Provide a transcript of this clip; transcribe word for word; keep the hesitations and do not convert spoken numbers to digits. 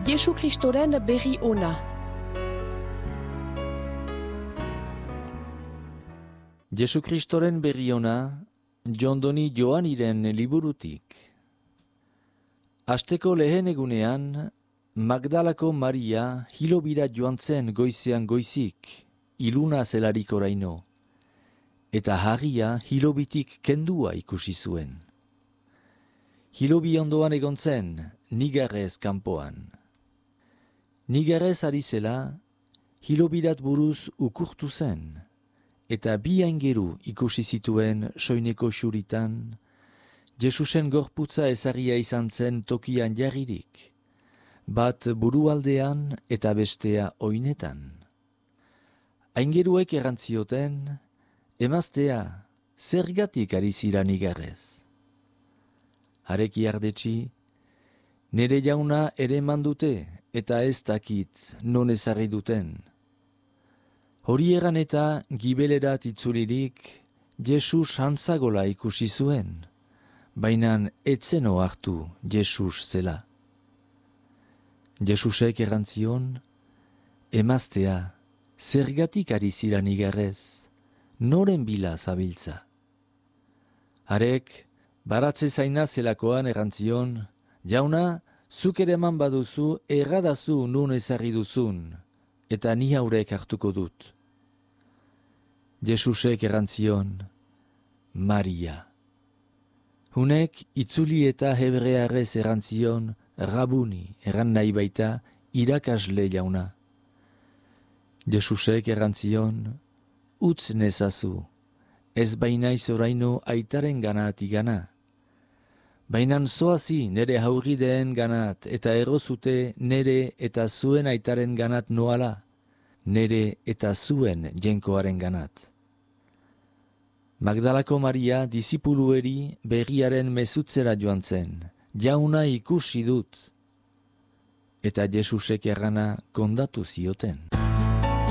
Jesu Kristoren berri ona. Jesu Kristoren berri ona, Jondoni Joaniren liburutik. Asteko lehen egunean, Magdalako Maria hilobira joan zen goizean goizik, iluna zelarik oraino, eta harria hilobitik kendua ikusi zuen. Hilobi ondoan egon zen, nigarrez kanpoan. Nigarrez ari zela, hilobirat buruz ukurtu zen, eta bi aingeru ikusi zituen soineko xuritan, Jesusen gorputza ezagia izan zen tokian jarririk, bat burualdean eta bestea oinetan. Aingeruek errantzioten, emaztea, zergatik ari zira nigarrez. Hareki ardetsi, nere jauna ere mandute eta ez dakit non ezarri duten. Hori egan eta gibelerat itzulirik, Jesus hantzagola ikusi zuen, bainan etzeno hartu Jesus zela. Jesusek errantzion, emaztea, zergatik ari zira nigarrez, noren bila zabiltza. Harek, baratze zaina zelakoan errantzion, jauna, zuk ere eman baduzu erradazu nun ezarri duzun, eta ni haurek hartuko dut. Jesusek errantzion, Maria. Hunek itzuli eta hebrearrez errantzion, Rabuni erran nahi baita irakasle jauna. Jesusek errantzion, utz nezazu, ez bainaiz oraino aitaren ganat igana. Bainan zoazi nere haurideen ganat eta errozute nere eta zuen aitaren ganat noala, nere eta zuen jenkoaren ganat. Magdalako Maria disipulueri berriaren mezutzera joan zen, jauna ikusi dut, eta Jesusek errana kondatu zioten.